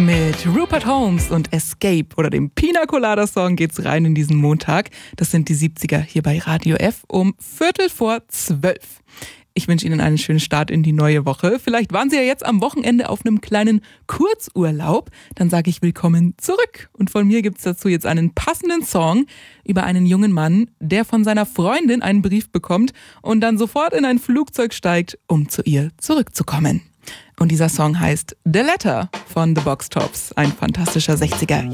Mit Rupert Holmes und Escape oder dem Pina Colada Song geht's rein in diesen Montag. Das sind die 70er hier bei Radio F um 11:45. Ich wünsche Ihnen einen schönen Start in die neue Woche. Vielleicht waren Sie ja jetzt am Wochenende auf einem kleinen Kurzurlaub. Dann sage ich willkommen zurück. Und von mir gibt's dazu jetzt einen passenden Song über einen jungen Mann, der von seiner Freundin einen Brief bekommt und dann sofort in ein Flugzeug steigt, um zu ihr zurückzukommen. Und dieser Song heißt The Letter von The Box Tops. Ein fantastischer 60er.